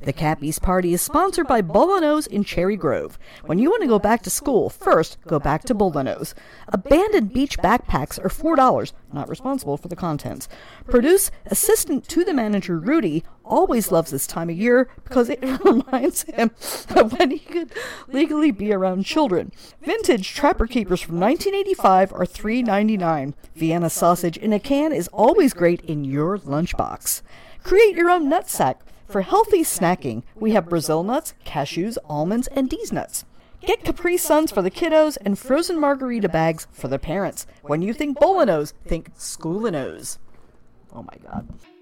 The Cappies Party is sponsored by Bolanos in Cherry Grove. When you want to go back to school, first go back to Bolanos. Abandoned beach backpacks are $4, not responsible for the contents. Produce assistant to the manager Rudy always loves this time of year because it reminds him of when he could legally be around children. Vintage Trapper Keepers from 1985 are $3.99. Vienna sausage in a can is always great in your lunchbox. Create your own nut sack. For healthy snacking, we have Brazil nuts, cashews, almonds, and D's nuts. Get Capri Suns for the kiddos and frozen margarita bags for the parents. When you think Bolanos, think Schoolinos. Oh my God.